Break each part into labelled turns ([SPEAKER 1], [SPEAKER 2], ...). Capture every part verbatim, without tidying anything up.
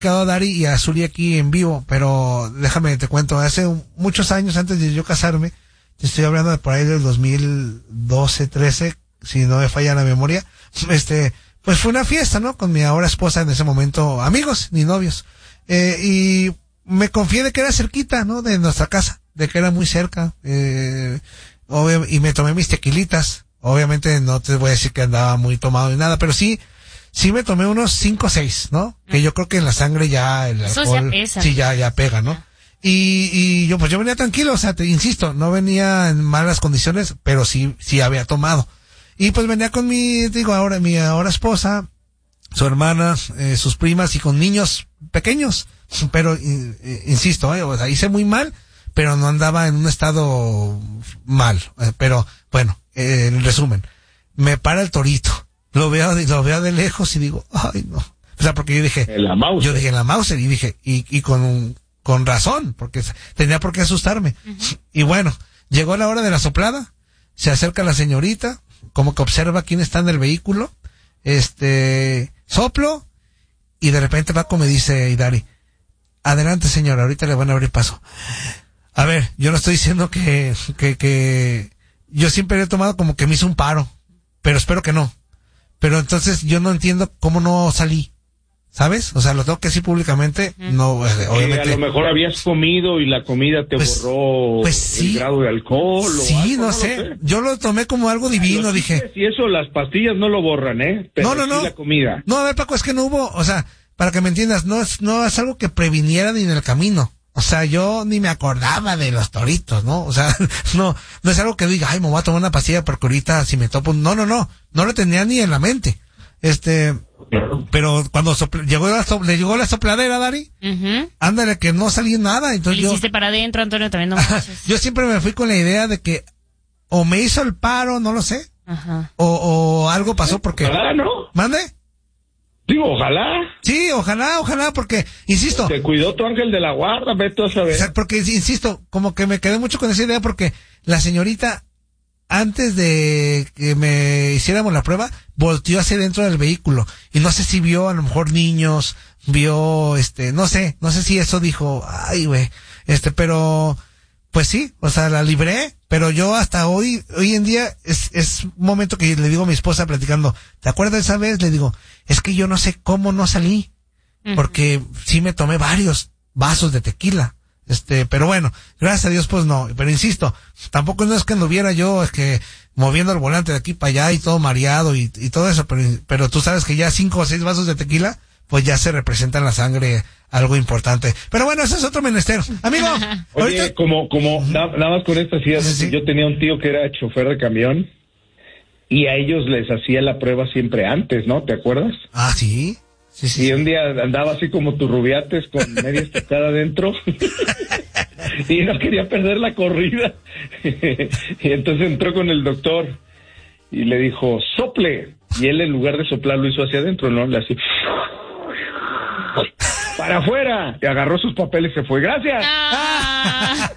[SPEAKER 1] platicado a Dari y a Zuli aquí en vivo, pero déjame te cuento, hace muchos años antes de yo casarme, te estoy hablando de por ahí del dos mil doce, trece, si no me falla la memoria, este, pues fue una fiesta, ¿no? Con mi ahora esposa en ese momento, amigos, ni novios, eh, y me confié de que era cerquita, ¿no? De nuestra casa, de que era muy cerca, eh, obvio, y me tomé mis tequilitas. Obviamente no te voy a decir que andaba muy tomado ni nada, pero sí, sí me tomé unos cinco o seis, ¿no? Que yo creo que en la sangre ya el
[SPEAKER 2] Eso
[SPEAKER 1] alcohol,
[SPEAKER 2] ya pesa.
[SPEAKER 1] sí, ya, ya pega, ¿no? Y, y yo, pues yo venía tranquilo, o sea, te insisto, no venía en malas condiciones, pero sí, sí había tomado. Y pues venía con mi, digo, ahora, mi ahora esposa, su hermana, eh, sus primas y con niños pequeños, pero, eh, insisto, eh, o sea, hice muy mal, pero no andaba en un estado mal, eh, pero bueno, eh, en resumen, me para el torito, lo veo, lo veo de lejos y digo, ay no, o sea, porque yo dije,
[SPEAKER 3] la Mauser.
[SPEAKER 1] yo dije en la Mauser y dije, y, y con un, con razón, porque tenía por qué asustarme. Uh-huh. Y bueno, llegó la hora de la soplada, se acerca la señorita, como que observa quién está en el vehículo, este, soplo, y de repente Paco me dice, Idari, adelante señora, ahorita le van a abrir paso. A ver, yo no estoy diciendo que, que, que, yo siempre he tomado como que me hizo un paro, pero espero que no. Pero entonces yo no entiendo cómo no salí, ¿sabes? O sea, lo tengo que decir públicamente, mm. no, eh, obviamente.
[SPEAKER 3] Que a lo mejor habías comido y la comida te
[SPEAKER 1] pues,
[SPEAKER 3] borró
[SPEAKER 1] pues sí,
[SPEAKER 3] el grado de alcohol
[SPEAKER 1] sí,
[SPEAKER 3] o algo,
[SPEAKER 1] no,
[SPEAKER 3] no
[SPEAKER 1] sé.
[SPEAKER 3] sé.
[SPEAKER 1] Yo lo tomé como algo divino,
[SPEAKER 3] Los
[SPEAKER 1] dije.
[SPEAKER 3] Y eso, las pastillas no lo borran, ¿eh? Pero
[SPEAKER 1] no, no,
[SPEAKER 3] sí
[SPEAKER 1] no.
[SPEAKER 3] la comida.
[SPEAKER 1] No, a ver, Paco, es que no hubo, o sea, para que me entiendas, no es, no es algo que previniera ni en el camino. O sea, yo ni me acordaba de los toritos, ¿no? O sea, no, no es algo que diga, ay, me voy a tomar una pastilla porque ahorita si me topo, no, no, no, no lo tenía ni en la mente. Este, pero cuando sople, llegó la so, le llegó la sopladera, Dari, uh-huh. ándale, que no salí nada, entonces
[SPEAKER 2] le
[SPEAKER 1] yo.
[SPEAKER 2] hiciste para adentro, Antonio, también no manches.
[SPEAKER 1] Yo siempre me fui con la idea de que o me hizo el paro, no lo sé, uh-huh. o, o algo pasó porque.
[SPEAKER 3] Ojalá, ¿no?
[SPEAKER 1] ¿Mande?
[SPEAKER 3] Digo, ojalá.
[SPEAKER 1] Sí, ojalá, ojalá, porque, insisto.
[SPEAKER 3] Te cuidó tu ángel de la guarda, vete a saber.
[SPEAKER 1] O sea, porque, insisto, como que me quedé mucho con esa idea porque la señorita, antes de que me hiciéramos la prueba, volteó hacia dentro del vehículo. Y no sé si vio a lo mejor niños, vio, este, no sé, no sé si eso dijo, ay, güey, este, pero, pues sí, o sea, la libré, pero yo hasta hoy, hoy en día, es, es un momento que le digo a mi esposa platicando, ¿te acuerdas esa vez? Le digo, es que yo no sé cómo no salí, porque sí me tomé varios vasos de tequila. Este, pero bueno, gracias a Dios pues no, pero insisto, tampoco no es que anduviera yo, es que moviendo el volante de aquí para allá y todo mareado y, y todo eso, pero, pero tú sabes que ya cinco o seis vasos de tequila, pues ya se representa en la sangre algo importante. Pero bueno, ese es otro menester. Amigo,
[SPEAKER 3] oye, ahorita... como, como, nada, nada más con esta ciudad, sí, sí. Yo tenía un tío que era chofer de camión y a ellos les hacía la prueba siempre antes, ¿no? ¿Te acuerdas?
[SPEAKER 1] Ah, sí. Sí, sí,
[SPEAKER 3] y
[SPEAKER 1] sí.
[SPEAKER 3] un día andaba así como tu rubiates con media estacada adentro y no quería perder la corrida. Y entonces entró con el doctor y le dijo, sople. Y él en lugar de soplar lo hizo hacia adentro, ¿no? Le hacía, para afuera. Y agarró sus papeles y se fue. Gracias.
[SPEAKER 2] Ah.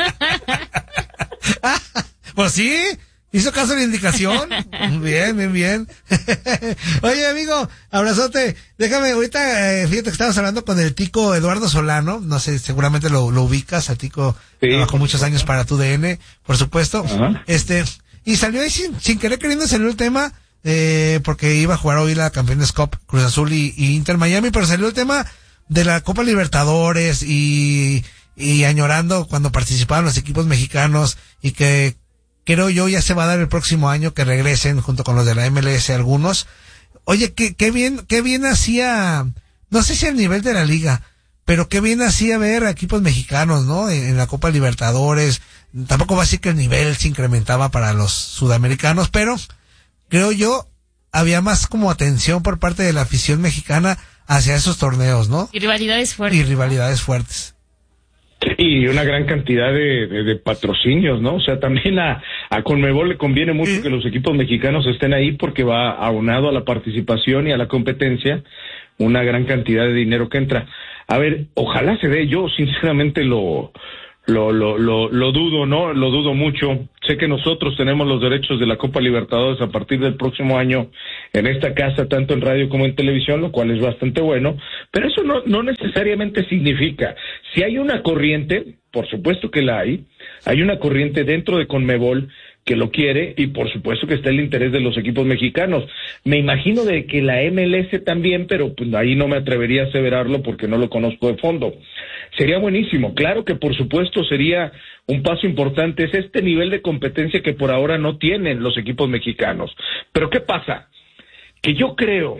[SPEAKER 1] Pues sí. ¿Hizo caso de la indicación? Bien, bien, bien. Oye, amigo, abrazote. Déjame, ahorita, eh, fíjate que estábamos hablando con el tico Eduardo Solano. No sé, seguramente lo, lo ubicas. El tico sí, trabajó muchos años para tu D N, por supuesto. Ajá. Este, y salió ahí sin, sin querer queriendo salió el tema, eh, porque iba a jugar hoy la Campeones Cup, Cruz Azul y, y Inter Miami, pero salió el tema de la Copa Libertadores y, y añorando cuando participaban los equipos mexicanos y que, creo yo ya se va a dar el próximo año que regresen junto con los de la M L S algunos. Oye, qué, qué bien, qué bien hacía, no sé si al nivel de la liga, pero qué bien hacía ver a equipos mexicanos, ¿no? En, en la Copa Libertadores. Tampoco va a decir que el nivel se incrementaba para los sudamericanos, pero creo yo había más como atención por parte de la afición mexicana hacia esos torneos, ¿no?
[SPEAKER 2] Y rivalidades fuertes.
[SPEAKER 1] Y rivalidades fuertes.
[SPEAKER 3] Y una gran cantidad de, de, de patrocinios, ¿no? O sea, también a, a Conmebol le conviene mucho ¿Sí? que los equipos mexicanos estén ahí porque va aunado a la participación y a la competencia una gran cantidad de dinero que entra. A ver, ojalá se dé, yo sinceramente lo lo, lo, lo, lo dudo, ¿no? Lo dudo mucho. Sé que nosotros tenemos los derechos de la Copa Libertadores a partir del próximo año en esta casa, tanto en radio como en televisión, lo cual es bastante bueno, pero eso no, no necesariamente significa. Si hay una corriente, por supuesto que la hay, hay una corriente dentro de Conmebol que lo quiere, y por supuesto que está el interés de los equipos mexicanos. Me imagino de que la M L S también, pero pues ahí no me atrevería a aseverarlo porque no lo conozco de fondo. Sería buenísimo, claro que por supuesto sería un paso importante, es este nivel de competencia que por ahora no tienen los equipos mexicanos. Pero ¿qué pasa? Que yo creo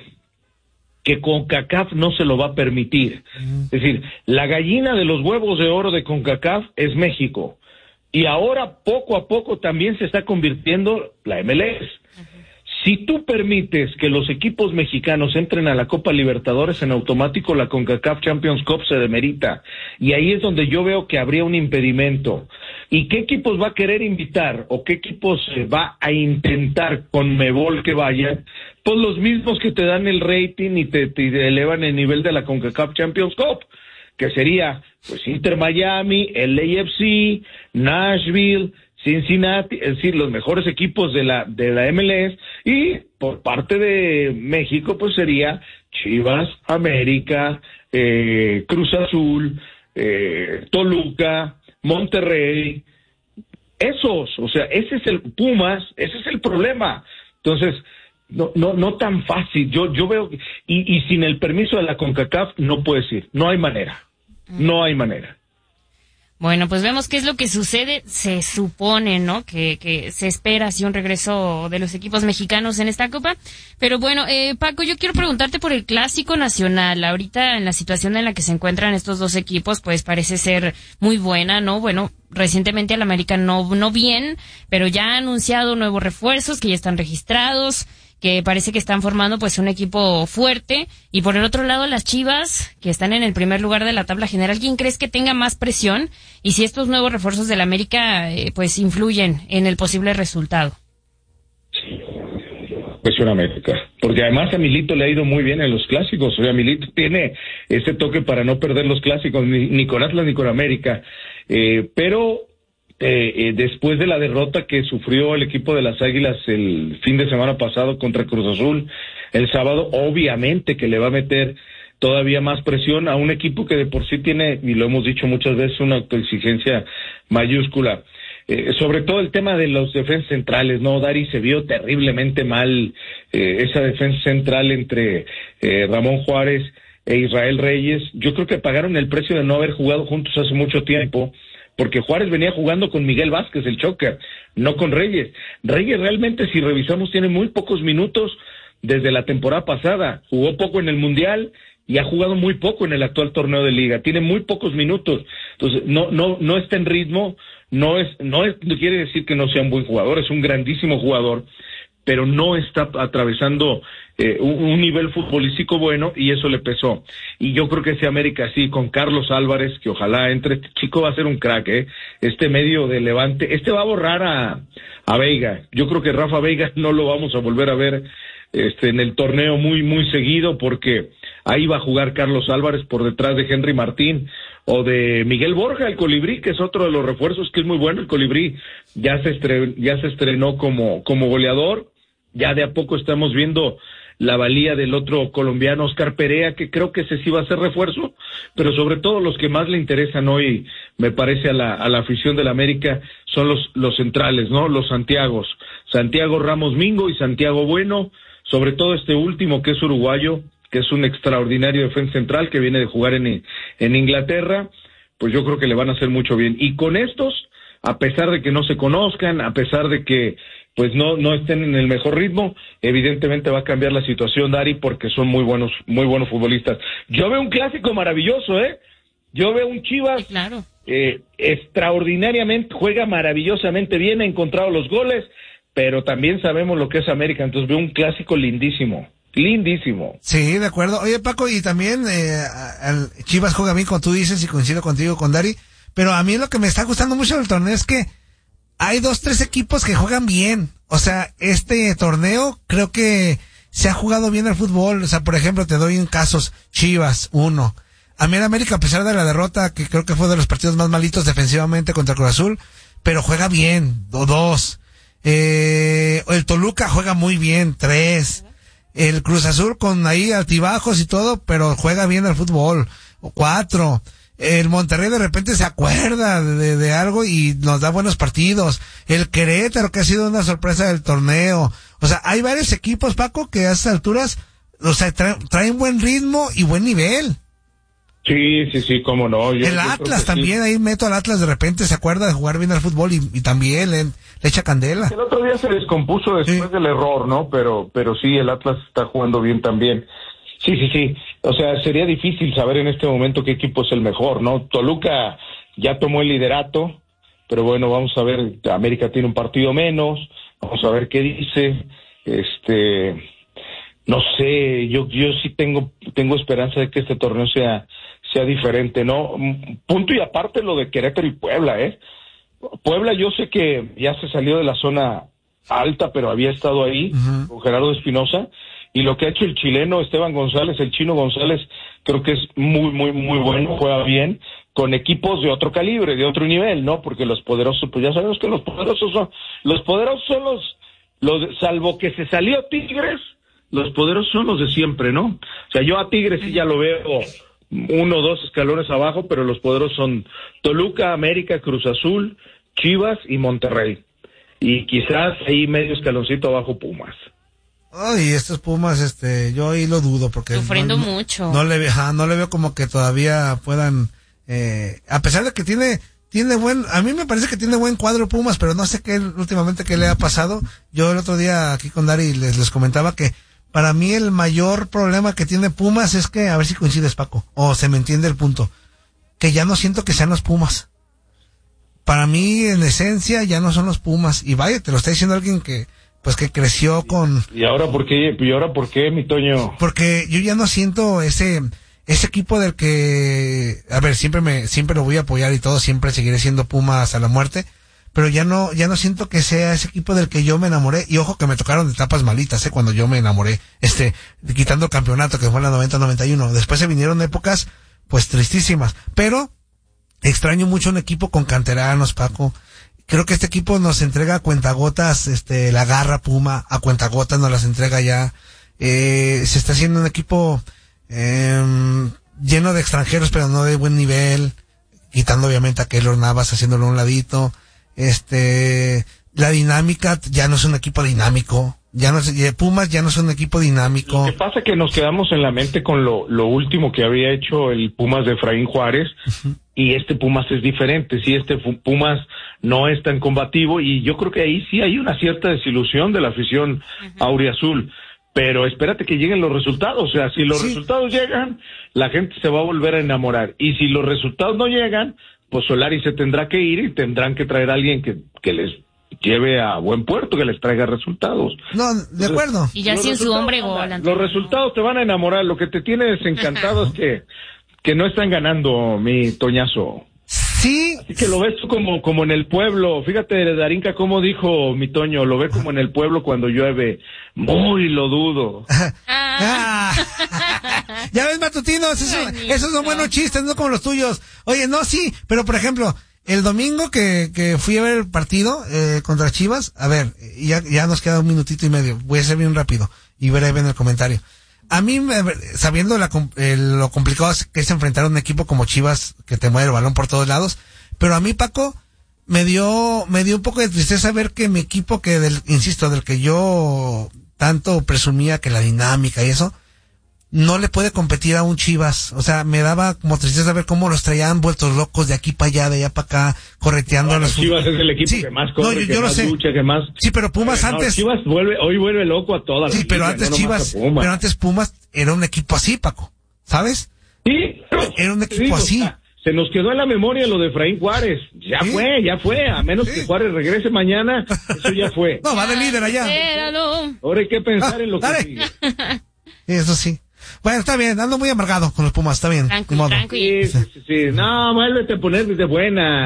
[SPEAKER 3] que CONCACAF no se lo va a permitir. Es decir, la gallina de los huevos de oro de CONCACAF es México. Y ahora, poco a poco, también se está convirtiendo la M L S. Si tú permites que los equipos mexicanos entren a la Copa Libertadores, en automático la CONCACAF Champions Cup se demerita. Y ahí es donde yo veo que habría un impedimento. ¿Y qué equipos va a querer invitar? ¿O qué equipos va a intentar con Conmebol que vayan? Pues los mismos que te dan el rating y te, te elevan el nivel de la CONCACAF Champions Cup, que sería pues Inter Miami, L A F C, Nashville, Cincinnati, es decir, los mejores equipos de la de la M L S, y por parte de México pues sería Chivas, América, eh, Cruz Azul, eh, Toluca, Monterrey, esos, o sea, ese es el Pumas, ese es el problema. Entonces, no no no tan fácil. Yo yo veo que, y y sin el permiso de la CONCACAF no puedes ir, no hay manera. No hay manera.
[SPEAKER 2] Bueno, pues vemos qué es lo que sucede. Se supone, ¿no? Que, que se espera así un regreso de los equipos mexicanos en esta Copa. Pero bueno, eh, Paco, yo quiero preguntarte por el Clásico Nacional. Ahorita en la situación en la que se encuentran estos dos equipos, pues parece ser muy buena, ¿no? Bueno, recientemente al América no, no bien, pero ya ha anunciado nuevos refuerzos que ya están registrados, que parece que están formando pues un equipo fuerte. Y por el otro lado las Chivas, que están en el primer lugar de la tabla general. ¿Quién crees que tenga más presión? Y si estos nuevos refuerzos del América eh, pues influyen en el posible resultado.
[SPEAKER 3] Pues una América, porque además a Milito le ha ido muy bien en los clásicos. O sea, Milito tiene ese toque para no perder los clásicos, ni, ni con Atlas ni con América, eh, pero Eh, eh, después de la derrota que sufrió el equipo de las Águilas el fin de semana pasado contra Cruz Azul, el sábado, obviamente que le va a meter todavía más presión a un equipo que de por sí tiene, y lo hemos dicho muchas veces, una autoexigencia mayúscula. Eh, sobre todo el tema de los defensas centrales, ¿no? Dari, se vio terriblemente mal eh, esa defensa central entre eh, Ramón Juárez e Israel Reyes. Yo creo que pagaron el precio de no haber jugado juntos hace mucho tiempo, porque Juárez venía jugando con Miguel Vázquez, el choker, no con Reyes. Reyes realmente, si revisamos, tiene muy pocos minutos desde la temporada pasada. Jugó poco en el Mundial y ha jugado muy poco en el actual torneo de Liga. Tiene muy pocos minutos. Entonces, no no no está en ritmo, no es no es no quiere decir que no sea un buen jugador, es un grandísimo jugador, pero no está atravesando eh, un, un nivel futbolístico bueno, y eso le pesó. Y yo creo que ese América sí, con Carlos Álvarez, que ojalá entre, este chico va a ser un crack, ¿eh? Este medio de Levante, este va a borrar a, a Veiga. Yo creo que Rafa Veiga no lo vamos a volver a ver este en el torneo muy, muy seguido, porque ahí va a jugar Carlos Álvarez por detrás de Henry Martín, o de Miguel Borja, el Colibrí, que es otro de los refuerzos que es muy bueno. El Colibrí ya se estrenó, ya se estrenó como, como goleador. Ya de a poco estamos viendo la valía del otro colombiano, Oscar Perea, que creo que ese sí va a ser refuerzo, pero sobre todo los que más le interesan hoy, me parece, a la, a la afición del América, son los, los centrales, ¿no? Los Santiagos, Santiago Ramos Mingo y Santiago Bueno, sobre todo este último, que es uruguayo, que es un extraordinario defensa central que viene de jugar en, en Inglaterra. Pues yo creo que le van a hacer mucho bien. Y con estos, a pesar de que no se conozcan, a pesar de que pues no no estén en el mejor ritmo, evidentemente va a cambiar la situación, Dari, porque son muy buenos muy buenos futbolistas. Yo veo un clásico maravilloso, ¿eh? Yo veo un Chivas,
[SPEAKER 2] sí, claro.
[SPEAKER 3] eh, extraordinariamente, juega maravillosamente bien, ha encontrado los goles, pero también sabemos lo que es América, entonces veo un clásico lindísimo. Lindísimo.
[SPEAKER 1] Sí, de acuerdo. Oye, Paco, y también eh, al Chivas juega bien, como tú dices, y coincido contigo, con Dari, pero a mí lo que me está gustando mucho del torneo es que hay dos, tres equipos que juegan bien. O sea, este torneo creo que se ha jugado bien el fútbol. O sea, por ejemplo, te doy en casos, Chivas, uno, A mí el América, a pesar de la derrota, que creo que fue de los partidos más malitos defensivamente contra Cruz Azul, pero juega bien, o dos. Eh, el Toluca juega muy bien, tres. El Cruz Azul con ahí altibajos y todo, pero juega bien al fútbol, cuatro. El Monterrey de repente se acuerda de, de algo y nos da buenos partidos. El Querétaro, que ha sido una sorpresa del torneo. O sea, hay varios equipos, Paco, que a estas alturas, o sea, traen, traen buen ritmo y buen nivel.
[SPEAKER 3] Sí, sí, sí, cómo no. Yo,
[SPEAKER 1] el
[SPEAKER 3] yo
[SPEAKER 1] Atlas también,
[SPEAKER 3] sí.
[SPEAKER 1] Ahí meto al Atlas, de repente se acuerda de jugar bien al fútbol y, y también le, le echa candela.
[SPEAKER 3] El otro día se descompuso después sí. del error, ¿no? Pero, pero sí, el Atlas está jugando bien también. Sí, sí, sí. O sea, sería difícil saber en este momento qué equipo es el mejor, ¿no? Toluca ya tomó el liderato, pero bueno, vamos a ver. América tiene un partido menos. Vamos a ver qué dice. Este, no sé. Yo, yo sí tengo, tengo esperanza de que este torneo sea, sea diferente, ¿no? Punto y aparte lo de Querétaro y Puebla, ¿eh? Puebla, yo sé que ya se salió de la zona alta, pero había estado ahí uh-huh. con Gerardo Espinosa. Y lo que ha hecho el chileno Esteban González, el chino González, creo que es muy, muy, muy bueno, juega bien, con equipos de otro calibre, de otro nivel, ¿no? Porque los poderosos, pues ya sabemos que los poderosos son, los poderosos son los, los, salvo que se salió Tigres, los poderosos son los de siempre, ¿no? O sea, yo a Tigres sí ya lo veo uno o dos escalones abajo, pero los poderosos son Toluca, América, Cruz Azul, Chivas y Monterrey. Y quizás ahí medio escaloncito abajo Pumas.
[SPEAKER 1] Ay, estos Pumas, este, yo ahí lo dudo porque
[SPEAKER 2] sufriendo
[SPEAKER 1] no,
[SPEAKER 2] mucho.
[SPEAKER 1] No le, ajá, no le veo como que todavía puedan, eh, a pesar de que tiene, tiene buen, a mí me parece que tiene buen cuadro Pumas, pero no sé qué últimamente qué le ha pasado. Yo el otro día aquí con Dari les, les comentaba que para mí el mayor problema que tiene Pumas es que, a ver si coincides, Paco, o se me entiende el punto, que ya no siento que sean los Pumas. Para mí, en esencia, ya no son los Pumas. Y vaya, te lo está diciendo alguien que, pues que creció con...
[SPEAKER 3] ¿Y ahora por qué, y ahora por qué, mi Toño?
[SPEAKER 1] Porque yo ya no siento ese ese equipo del que, a ver, siempre me siempre lo voy a apoyar y todo, siempre seguiré siendo Puma hasta la muerte, pero ya no ya no siento que sea ese equipo del que yo me enamoré. Y ojo que me tocaron etapas malitas, eh, cuando yo me enamoré, este, quitando el campeonato que fue en la noventa noventa y uno. Después se vinieron épocas pues tristísimas, pero extraño mucho un equipo con canteranos, Paco. Creo que este equipo nos entrega a cuentagotas, este, la garra Puma, a cuentagotas nos las entrega ya. Eh, se está haciendo un equipo, eh, lleno de extranjeros, pero no de buen nivel, quitando obviamente a Keylor Navas, haciéndolo a un ladito. Este, la dinámica, ya no es un equipo dinámico. Ya no es, Pumas ya no es un equipo dinámico.
[SPEAKER 3] Lo que pasa es que nos quedamos en la mente con lo, lo último que había hecho el Pumas de Efraín Juárez, uh-huh. y este Pumas es diferente, sí, este Pumas no es tan combativo, y yo creo que ahí sí hay una cierta desilusión de la afición uh-huh. auriazul, pero espérate que lleguen los resultados, o sea, si los sí. resultados llegan, la gente se va a volver a enamorar, y si los resultados no llegan, pues Solari se tendrá que ir y tendrán que traer a alguien que, que les lleve a buen puerto, que les traiga resultados.
[SPEAKER 1] No, de acuerdo.
[SPEAKER 2] Entonces, y ya sin su hombre gol.
[SPEAKER 3] Los resultados te van a enamorar, lo que te tiene desencantado es que, que no están ganando, mi Toñazo.
[SPEAKER 1] Sí.
[SPEAKER 3] Así que lo ves tú como, como en el pueblo. Fíjate, Darinka, cómo dijo mi Toño, lo ve como en el pueblo cuando llueve. Muy lo dudo.
[SPEAKER 1] Ah. Ya ves, matutinos, eso, esos son buenos chistes, no como los tuyos. Oye, no, sí, pero por ejemplo, el domingo que, que fui a ver el partido eh, contra Chivas, a ver, ya, ya nos queda un minutito y medio, voy a ser bien rápido y breve en el comentario. A mí, sabiendo la, eh, lo complicado que es enfrentar a un equipo como Chivas, que te mueve el balón por todos lados, pero a mí, Paco, me dio, me dio un poco de tristeza ver que mi equipo, que del, insisto, del que yo tanto presumía que la dinámica y eso, no le puede competir a un Chivas. O sea, me daba como tristeza ver cómo los traían vueltos locos de aquí para allá, de allá para acá, correteando
[SPEAKER 3] bueno,
[SPEAKER 1] a los
[SPEAKER 3] Chivas es el equipo sí, que más corre, no, yo, que yo más sé. lucha, que más...
[SPEAKER 1] Sí, pero Pumas
[SPEAKER 3] ver,
[SPEAKER 1] antes...
[SPEAKER 3] No, Chivas vuelve, hoy vuelve loco a todas
[SPEAKER 1] Sí,
[SPEAKER 3] las
[SPEAKER 1] pero
[SPEAKER 3] ligas,
[SPEAKER 1] antes
[SPEAKER 3] no
[SPEAKER 1] Chivas,
[SPEAKER 3] Pumas.
[SPEAKER 1] pero antes Pumas era un equipo así, Paco, ¿sabes?
[SPEAKER 3] Sí.
[SPEAKER 1] Era un equipo
[SPEAKER 3] digo,
[SPEAKER 1] así.
[SPEAKER 3] Se nos quedó en la memoria lo de Efraín Juárez. Ya ¿Sí? fue, ya fue. A menos sí. que Juárez regrese mañana, eso ya fue.
[SPEAKER 1] No, va de líder allá.
[SPEAKER 2] Espéralo.
[SPEAKER 3] Ahora hay que pensar ah, en lo
[SPEAKER 1] dale.
[SPEAKER 3] que sigue.
[SPEAKER 1] Eso sí. Bueno, está bien, ando muy amargado con los Pumas, está bien.
[SPEAKER 2] Tranquilo, tranquilo.
[SPEAKER 3] Sí, sí, sí. No, vuélvete a poner de buenas.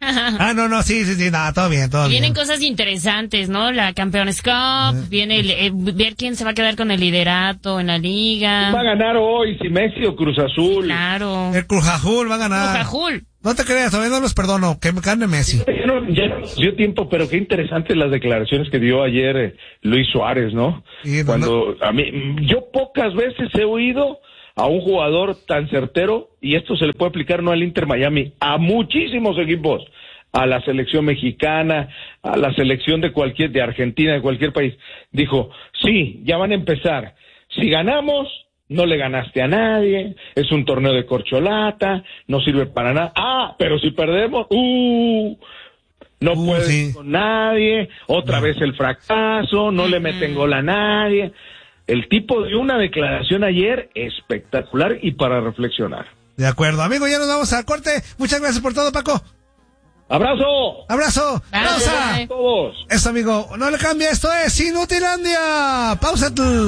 [SPEAKER 1] Ah, no, no, sí, sí, sí, nada, todo bien, todo
[SPEAKER 2] Vienen
[SPEAKER 1] bien.
[SPEAKER 2] cosas interesantes, ¿no? La Campeones Cup, uh, viene el, eh, ver quién se va a quedar con el liderato en la liga.
[SPEAKER 3] Va a ganar hoy, si Messi o Cruz Azul.
[SPEAKER 2] Claro.
[SPEAKER 1] El Cruz Azul va a ganar.
[SPEAKER 2] Cruz Azul.
[SPEAKER 1] No te creas, todavía no los perdono, que me gane Messi.
[SPEAKER 3] Ya no, ya no nos dio tiempo, pero qué interesantes las declaraciones que dio ayer eh, Luis Suárez, ¿no?
[SPEAKER 1] Sí,
[SPEAKER 3] Cuando a mí, yo pocas veces he oído a un jugador tan certero, y esto se le puede aplicar no al Inter Miami, a muchísimos equipos, a la selección mexicana, a la selección de cualquier, de Argentina, de cualquier país. Dijo, sí, ya van a empezar. Si ganamos, no le ganaste a nadie, es un torneo de corcholata, no sirve para nada. Ah, pero si perdemos, uh, no
[SPEAKER 1] uh,
[SPEAKER 3] puedes
[SPEAKER 1] sí.
[SPEAKER 3] con nadie, otra
[SPEAKER 1] no.
[SPEAKER 3] vez el fracaso, no uh-huh. le meten gol a nadie. El tipo dio una declaración ayer espectacular y para reflexionar.
[SPEAKER 1] De acuerdo, amigo, ya nos vamos al corte. Muchas gracias por todo, Paco.
[SPEAKER 3] ¡Abrazo!
[SPEAKER 1] ¡Abrazo! ¡Pausa!
[SPEAKER 3] A todos.
[SPEAKER 1] Eso, amigo, no le cambia, esto es Inutilandia. ¡Pausa!